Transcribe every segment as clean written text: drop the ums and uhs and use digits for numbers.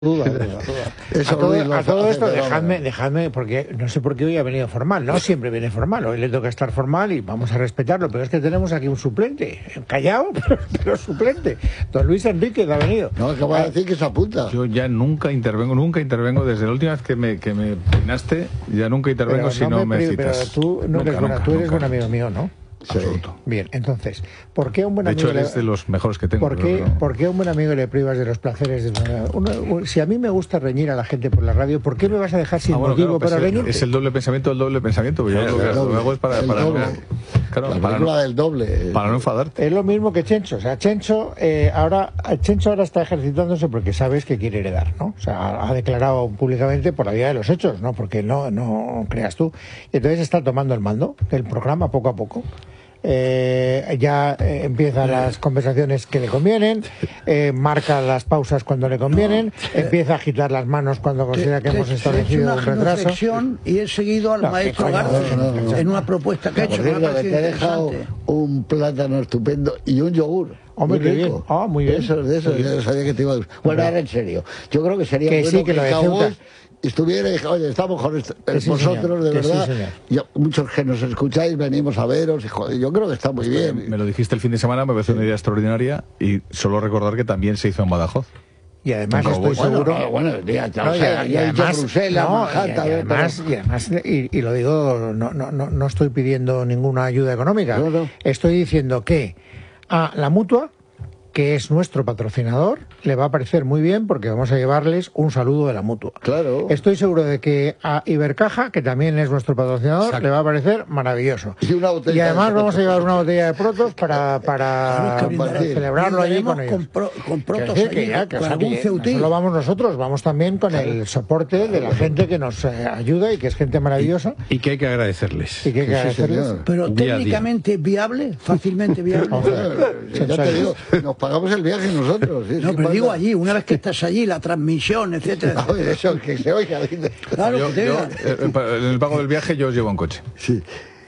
A todo esto, dejadme, porque no sé por qué hoy ha venido formal. No siempre viene formal, hoy le toca estar formal y vamos a respetarlo, pero es que tenemos aquí un suplente, callado, pero suplente. Don Luis Enrique ha venido. No, acaba de decir que se apunta. Yo ya nunca intervengo, desde la última vez que me peinaste, ya nunca intervengo si no me citas. Pero tú eres buen amigo mío, ¿no? Sí. Absoluto. Bien, entonces, ¿por qué a un buen amigo... De hecho, eres de los mejores que tengo. ¿Por qué a un buen amigo le privas de los placeres? Si a mí me gusta reñir a la gente por la radio, ¿por qué me vas a dejar sin motivo para reñir? Es el doble pensamiento. Yo lo que hago es para del doble. Para no enfadarte. Es lo mismo que Chencho. O sea, Chencho ahora está ejercitándose porque sabes que quiere heredar, ¿no? O sea, ha declarado públicamente por la vía de los hechos, ¿no? Porque no creas tú. Y entonces está tomando el mando del programa poco a poco. Empieza las conversaciones que le convienen, marca las pausas cuando le convienen, empieza a agitar las manos cuando considera que hemos establecido un retraso. Y he seguido al maestro García en una propuesta que ha hecho. Te he dejado un plátano estupendo y un yogur. Hombre, qué bien. Muy bien. De eso, yo sabía que te iba a gustar. Bueno, ahora en serio. Yo creo que sería bueno que lo de Ceuta estuviera, oye, estamos con vosotros, de verdad, muchos que nos escucháis, venimos a veros, y yo creo que está muy bien. Me lo dijiste el fin de semana, me parece una idea extraordinaria, y solo recordar que también se hizo en Badajoz. Y además estoy seguro... Y lo digo, no estoy pidiendo ninguna ayuda económica, estoy diciendo que a la Mutua, que es nuestro patrocinador, le va a parecer muy bien porque vamos a llevarles un saludo de la Mutua. Claro. Estoy seguro de que a Ibercaja, que también es nuestro patrocinador, le va a parecer maravilloso. Y además vamos a llevar una botella de Protos para celebrarlo allí con ellos. Con Protos no solo vamos nosotros, vamos también con el soporte de la gente que nos ayuda y que es gente maravillosa. Y que hay que agradecerles. Pero técnicamente viable, fácilmente viable. Ya te digo, nos pagamos el viaje nosotros. No, pero digo allí, una vez que estás allí, la transmisión, etcétera. Eso, que se oiga. Claro, en el pago del viaje yo os llevo en coche. Sí.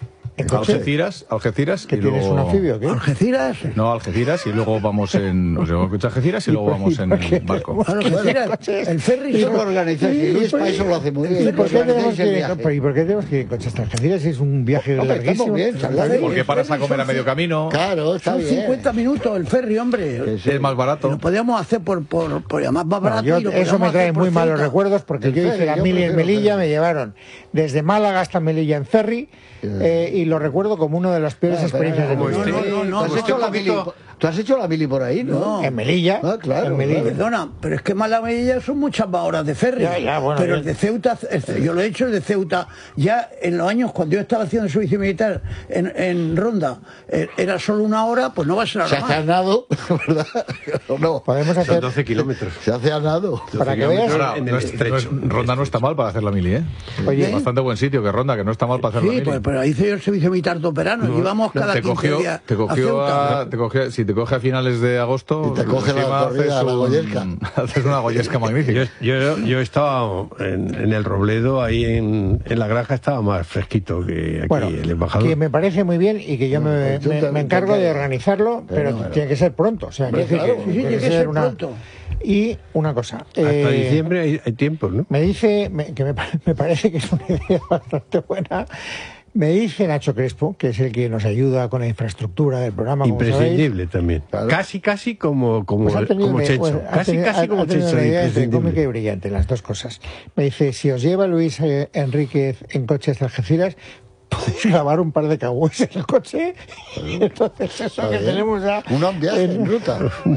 Algeciras. ¿Que tienes un anfibio? ¿Qué? ¿Algeciras? No, Algeciras, y luego vamos en... Os llevo en coche a Algeciras y luego vamos en barco. Algeciras, el ferry... Eso lo organiza Luis, para eso lo hace muy bien. ¿Y por qué tenemos que ir en coche hasta Algeciras si es un viaje larguísimo? Porque paras a comer a medio camino. Claro, está bien. 50 minutos el ferry, hombre. Es más barato. Lo podemos hacer por más barato. Eso me trae muy malos recuerdos porque yo hice la mili en Melilla, me llevaron desde Málaga hasta Melilla en ferry y lo recuerdo como una de las peores experiencias de mi vida. No, ¿Tú has hecho la mili por ahí, no? En Melilla. Claro. En Melilla. Perdona, pero es que Málaga son muchas más horas de ferry. Pero el de Ceuta, yo lo he hecho, el de Ceuta, ya en los años cuando yo estaba haciendo el servicio militar en Ronda, era solo una hora, pues no va a ser ahora más. Se hace a nado, ¿verdad? No. Podemos hacer 12 kilómetros. Se hace a nado. Para que veas. Ronda no está mal para hacer la mili, ¿eh? Oye, bastante buen sitio que Ronda, que no está mal para hacer la mili. Sí, pero ahí hice yo el servicio militar de verano, íbamos cada 15 días. Te coge a finales de agosto. Y te coge la goyesca. Haces una goyesca magnífica. Yo estaba en el Robledo, ahí en la granja estaba más fresquito que aquí, bueno, el embajador. Que me parece muy bien y que yo me encargo de organizarme, pero tiene que ser pronto. O sea, tiene que ser pronto. Y una cosa. Hasta diciembre hay tiempo, ¿no? Me dice, que me parece que es una idea bastante buena. Me dice Nacho Crespo, que es el que nos ayuda con la infraestructura del programa. Imprescindible también. Claro. Casi como Chencho. Casi como Chencho. Una idea entre cómica y brillante, las dos cosas. Me dice, si os lleva Luis Enríquez en coche hasta Algeciras, podéis grabar un par de cagües en el coche. Y entonces eso que tenemos ya... Un viaje en ruta.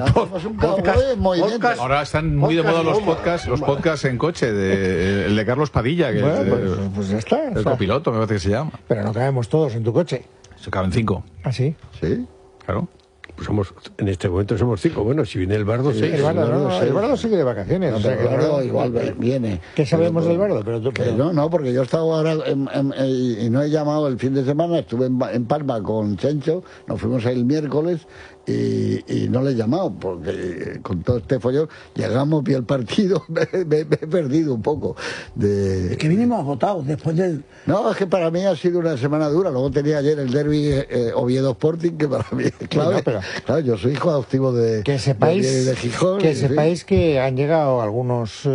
Ahora están muy de moda los podcasts en coche, el de Carlos Padilla, que pues ya está. El copiloto, me parece que se llama. Pero no cabemos todos en tu coche. Se caben 5. ¿Ah, sí? Sí. Claro. Pues en este momento somos 5. Bueno, si viene el Bardo, 6. El Bardo sigue de vacaciones. No, pero el Bardo igual viene. ¿Qué sabemos del Bardo? No, porque yo estaba ahora y no he llamado el fin de semana. Estuve en Palma con Chencho. Nos fuimos el miércoles y no le he llamado, porque con todo este follón llegamos, vi el partido, me he perdido un poco. Es que vinimos votados después del... No, es que para mí ha sido una semana dura. Luego tenía ayer el derbi Oviedo Sporting, que para mí es clave. Pero, claro, yo soy hijo adoptivo de Gijón. Que sepáis que han llegado algunos